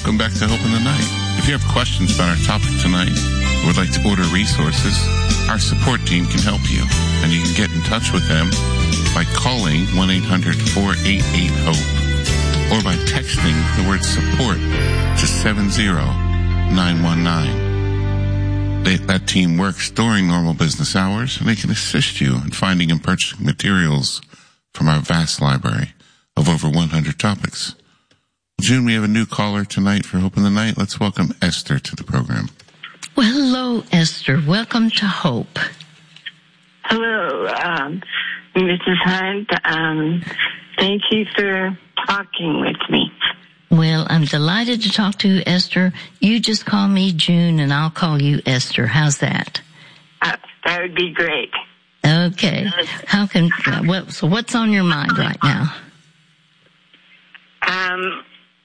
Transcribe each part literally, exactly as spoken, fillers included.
Welcome back to Hope in the Night. If you have questions about our topic tonight or would like to order resources, our support team can help you. And you can get in touch with them by calling one eight hundred four eight eight HOPE or by texting the word support to seven zero nine one nine. They, that team works during normal business hours, and they can assist you in finding and purchasing materials from our vast library of over one hundred topics. June, we have a new caller tonight for Hope in the Night. Let's welcome Esther to the program. Well, hello, Esther. Welcome to Hope. Hello, um, Missus Hunt. Um, thank you for talking with me. Well, I'm delighted to talk to you, Esther. You just call me June, and I'll call you Esther. How's that? Uh, that would be great. Okay. How can, uh, what, so what's on your mind right now? Um,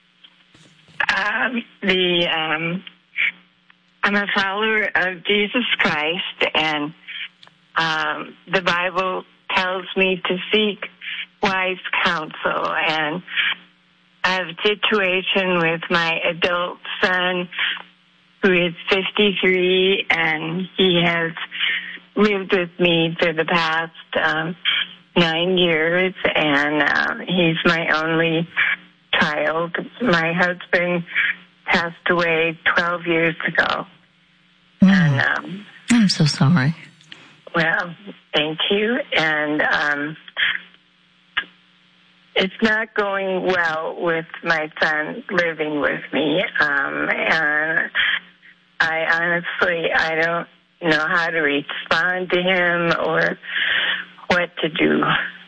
um, the, um, I'm a follower of Jesus Christ, and, um, the Bible tells me to seek wise counsel, and I have a situation with my adult son who is fifty-three, and he has lived with me for the past um, nine years, and um, he's my only child. My husband passed away twelve years ago. Mm. And um, I'm so sorry. Well, thank you. And um, it's not going well with my son living with me. Um, and I honestly, I don't know how to respond to him or what to do.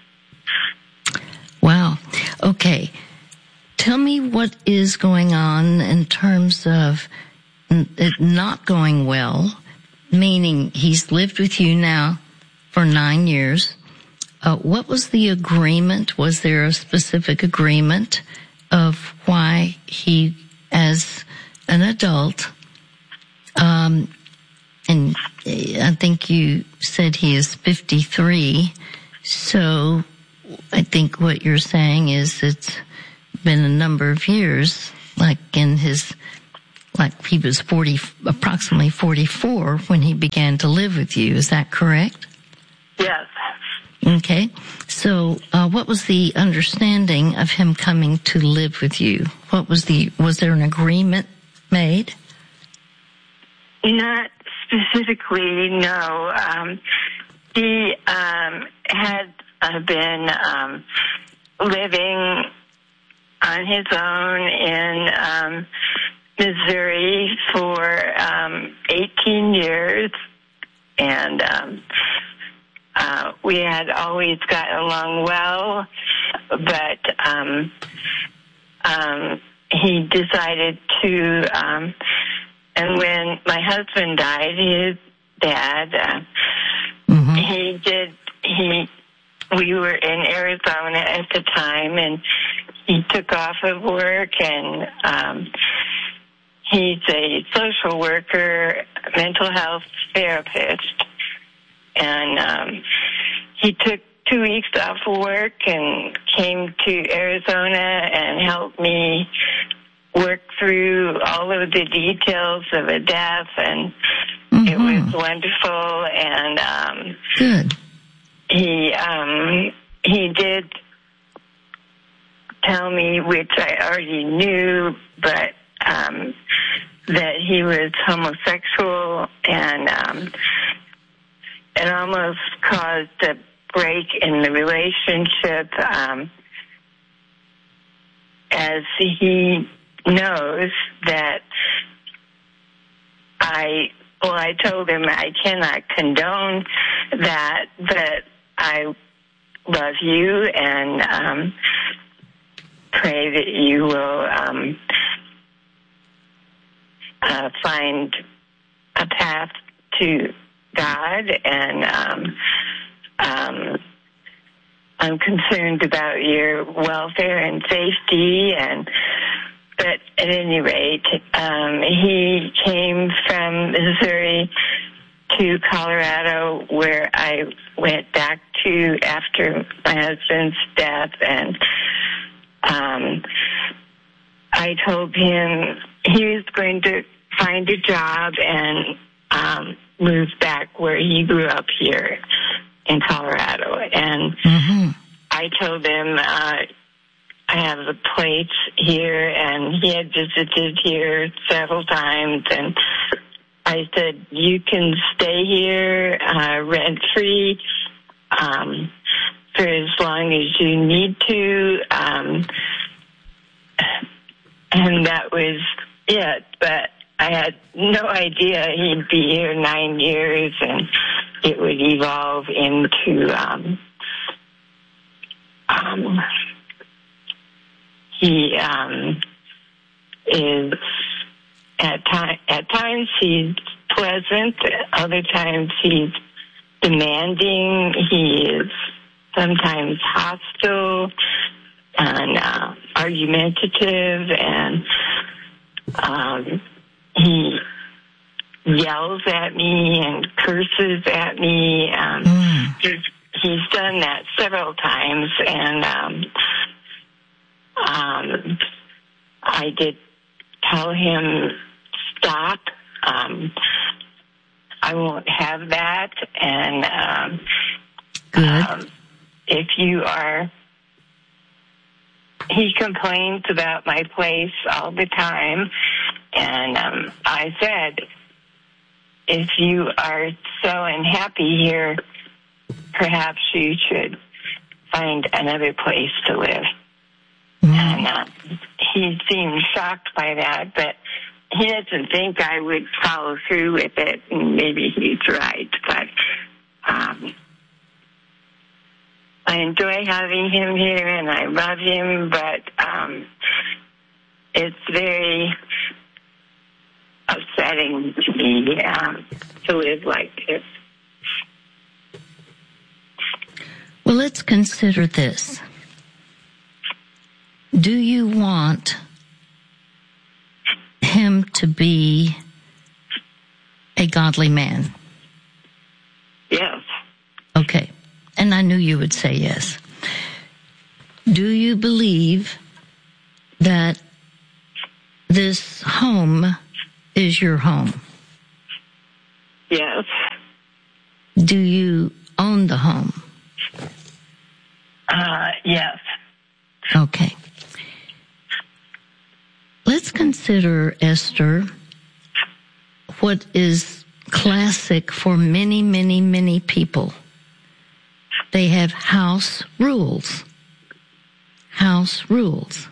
Wow. Okay. Tell me what is going on in terms of it not going well, meaning he's lived with you now for nine years. Uh, what was the agreement? Was there a specific agreement of why he, as an adult, um, and I think you said he is fifty-three, so I think what you're saying is it's been a number of years, like in his, like he was forty, approximately forty-four when he began to live with you. Is that correct? Yes. Okay. So, uh, what was the understanding of him coming to live with you? What was the, was there an agreement made? Not specifically, no. Um, he, um, had uh, been, um, living on his own in, um, Missouri for, um, eighteen years, and, um, Uh, we had always gotten along well, but um, um, he decided to, um, and when my husband died, his dad, uh, mm-hmm. he did, he, we were in Arizona at the time, and he took off of work, and um, he's a social worker, mental health therapist. And um, he took two weeks off of work and came to Arizona and helped me work through all of the details of a death, and mm-hmm. it was wonderful. And um, good. He um, he did tell me, which I already knew, but um, that he was homosexual, and um, it almost caused a break in the relationship, um, as he knows that I, well, I told him I cannot condone that, but I love you and um, pray that you will um, uh, find a path to God, and um, um, I'm concerned about your welfare and safety. And but at any rate, um, he came from Missouri to Colorado, where I went back to after my husband's death, and um, I told him he was going to find a job and um, move back where he grew up here in Colorado. And mm-hmm. I told him uh, I have a place here, and he had visited here several times. And I said, you can stay here uh, rent-free um, for as long as you need to. Um, and that was it. But I had no idea he'd be here nine years, and it would evolve into um, um, he um, is at time at times he's pleasant, other times he's demanding. He is sometimes hostile and uh, argumentative, and um, he yells at me and curses at me. Um, mm. he's, he's done that several times, and um, um, I did tell him, stop. Um, I won't have that. And um, Good. Um, if you are, he complains about my place all the time. And um, I said, if you are so unhappy here, perhaps you should find another place to live. Mm. And uh, he seemed shocked by that, but he doesn't think I would follow through with it, and maybe he's right. But um, I enjoy having him here, and I love him, but um, it's very upsetting to me um, to live like this. Well, let's consider this. Do you want him to be a godly man? Yes. Okay. And I knew you would say yes. Do you believe that this home is your home? Yes. Do you own the home? Uh, yes. Okay. Let's consider, Esther, what is classic for many, many, many people. They have house rules. House rules.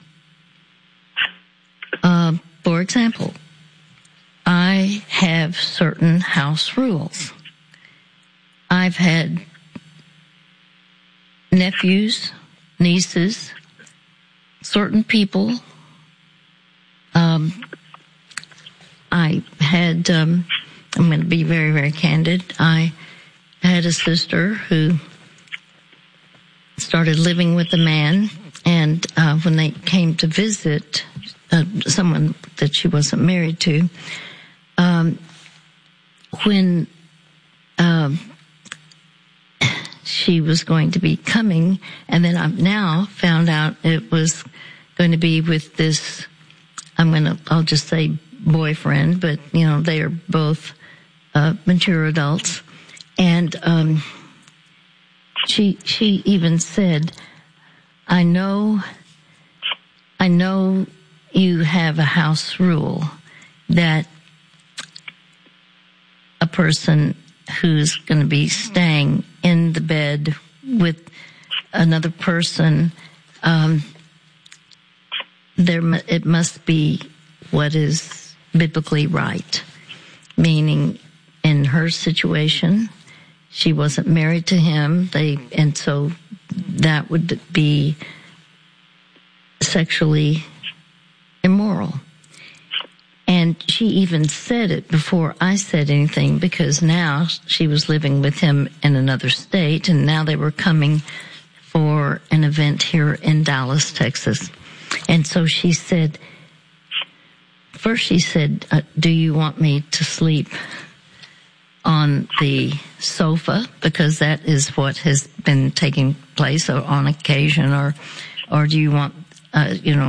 Uh, for example, I have certain house rules. I've had nephews, nieces, certain people. Um, I had, um, I'm going to be very, very candid. I had a sister who started living with a man, and uh, when they came to visit uh, someone that she wasn't married to, um, when um, she was going to be coming, and then I've now found out it was going to be with this, I'm going to, I'll just say boyfriend, but, you know, they are both uh, mature adults. And um, she she even said, I know, I know you have a house rule that a person who's going to be staying in the bed with another person, um, there it must be what is biblically right. Meaning, in her situation, she wasn't married to him. They and so that would be sexually immoral. And she even said it before I said anything, because now she was living with him in another state, and now they were coming for an event here in Dallas, Texas. And so she said, first she said, uh, do you want me to sleep on the sofa? Because that is what has been taking place on occasion. Or, or do you want, uh, you know,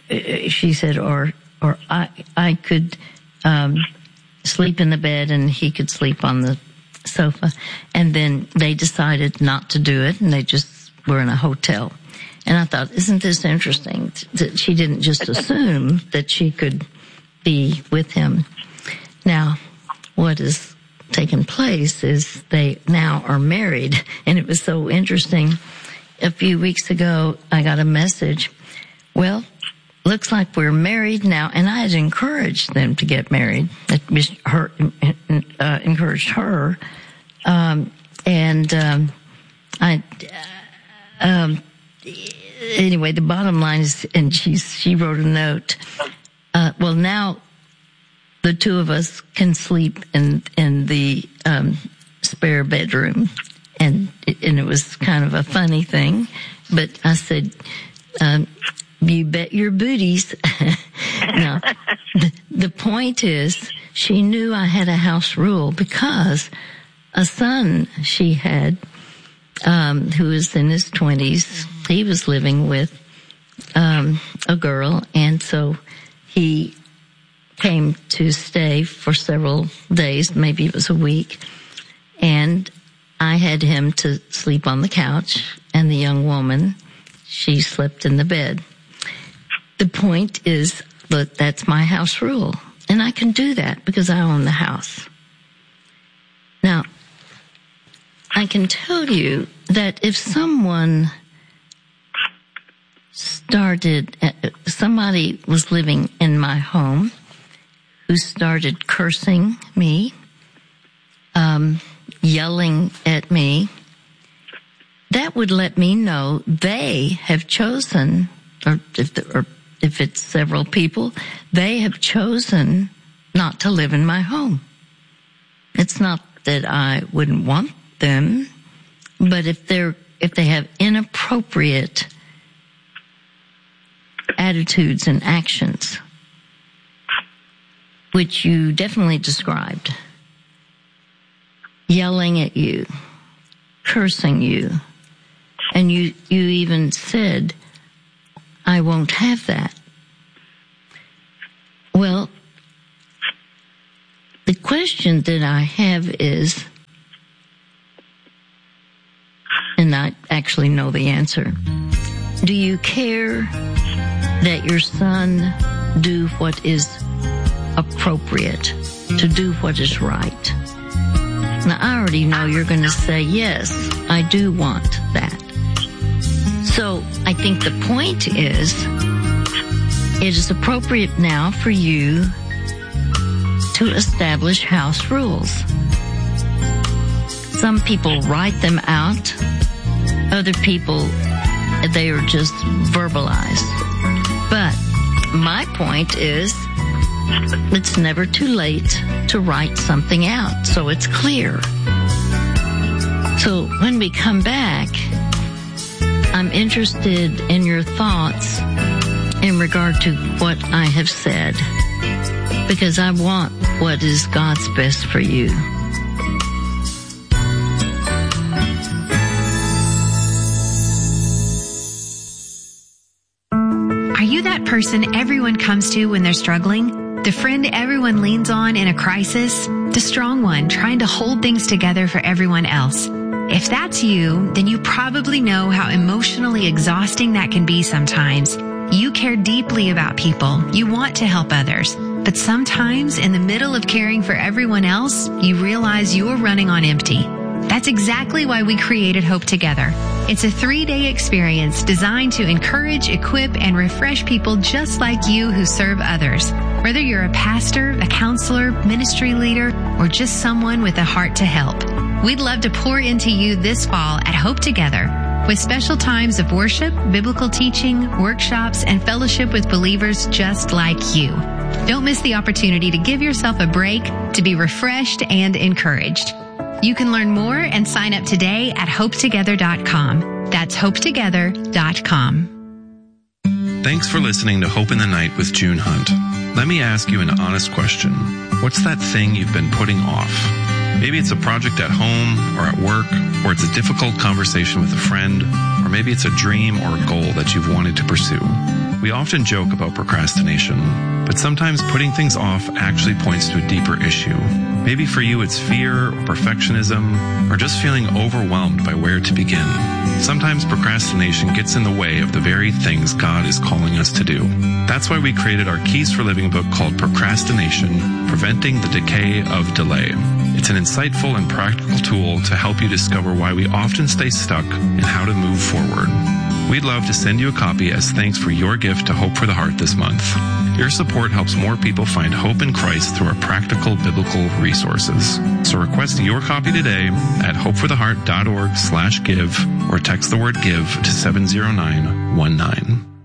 she said, or or I I could um, sleep in the bed and he could sleep on the sofa. And then they decided not to do it, and they just were in a hotel. And I thought, isn't this interesting that she didn't just assume that she could be with him? Now, what has taken place is they now are married, and it was so interesting. A few weeks ago, I got a message. Well, looks like we're married now, and I had encouraged them to get married. Her, uh, encouraged her, um, and um, I. Um, anyway, the bottom line is, and she she wrote a note. Uh, well, now the two of us can sleep in in the um, spare bedroom, and it, and it was kind of a funny thing. But I said, um, "You bet your booties." Now, the, the point is, she knew I had a house rule because a son she had, um, who was in his twenties, he was living with um, a girl, and so he came to stay for several days, maybe it was a week, and I had him to sleep on the couch, and the young woman, she slept in the bed. The point is, look, that's my house rule, and I can do that because I own the house. Now, I can tell you that if someone started, somebody was living in my home who started cursing me, um, yelling at me, that would let me know they have chosen, or if, the, or if it's several people, they have chosen not to live in my home. It's not that I wouldn't want them, but if they're, if they have inappropriate attitudes and actions, which you definitely described, yelling at you, cursing you, and you, you even said, I won't have that. Well, the question that I have is, and I actually know the answer, do you care that your son do what is appropriate, to do what is right? Now, I already know you're going to say, yes, I do want that. So I think the point is, it is appropriate now for you to establish house rules. Some people write them out. Other people, they are just verbalized. But my point is, it's never too late to write something out so it's clear. So when we come back, I'm interested in your thoughts in regard to what I have said, because I want what is God's best for you. Are you that person everyone comes to when they're struggling? The friend everyone leans on in a crisis? The strong one trying to hold things together for everyone else? If that's you, then you probably know how emotionally exhausting that can be sometimes. You care deeply about people. You want to help others. But sometimes, in the middle of caring for everyone else, you realize you're running on empty. That's exactly why we created Hope Together. It's a three-day experience designed to encourage, equip, and refresh people just like you who serve others. Whether you're a pastor, a counselor, ministry leader, or just someone with a heart to help. We'd love to pour into you this fall at Hope Together, with special times of worship, biblical teaching, workshops, and fellowship with believers just like you. Don't miss the opportunity to give yourself a break, to be refreshed and encouraged. You can learn more and sign up today at hope together dot com. That's hope together dot com. Thanks for listening to Hope in the Night with June Hunt. Let me ask you an honest question. What's that thing you've been putting off? Maybe it's a project at home or at work, or it's a difficult conversation with a friend, or maybe it's a dream or a goal that you've wanted to pursue. We often joke about procrastination, but sometimes putting things off actually points to a deeper issue. Maybe for you it's fear or perfectionism, or just feeling overwhelmed by where to begin. Sometimes procrastination gets in the way of the very things God is calling us to do. That's why we created our Keys for Living book called Procrastination, Preventing the Decay of Delay. It's an insightful and practical tool to help you discover why we often stay stuck and how to move forward. We'd love to send you a copy as thanks for your gift to Hope for the Heart this month. Your support helps more people find hope in Christ through our practical biblical resources. So request your copy today at hopefortheheart.org slash give or text the word give to seven zero nine one nine.